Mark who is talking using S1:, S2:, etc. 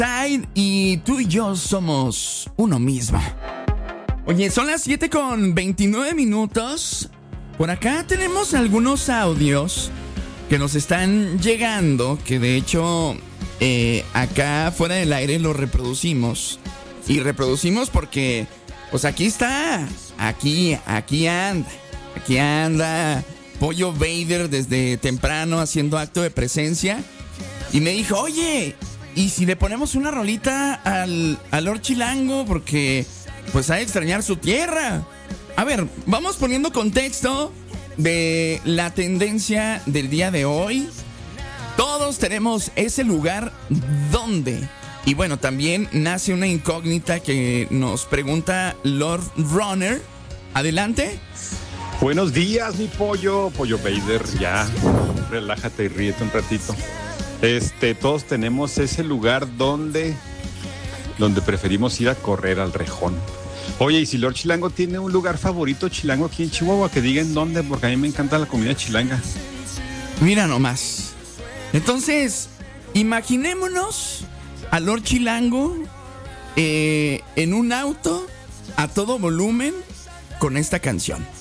S1: Tide y tú y yo somos uno mismo. Oye, son las 7:29. Por acá tenemos algunos audios que nos están llegando, que de hecho acá fuera del aire los reproducimos. Y reproducimos porque, pues aquí está, aquí anda Pollo Vader desde temprano haciendo acto de presencia. Y me dijo, oye, ¿y si le ponemos una rolita al Lord Chilango? Porque pues ha de extrañar su tierra. A ver, vamos poniendo contexto de la tendencia del día de hoy. Todos tenemos ese lugar donde. Y bueno, también nace una incógnita que nos pregunta Lord Runner. Adelante.
S2: Buenos días, mi Pollo Vader. Ya, relájate y ríete un ratito. Todos tenemos ese lugar donde preferimos ir a correr al rejón. Oye, y si Lord Chilango tiene un lugar favorito chilango aquí en Chihuahua, que diga en dónde, porque a mí me encanta la comida chilanga.
S1: Mira nomás. Entonces, imaginémonos a Lord Chilango en un auto a todo volumen con esta canción.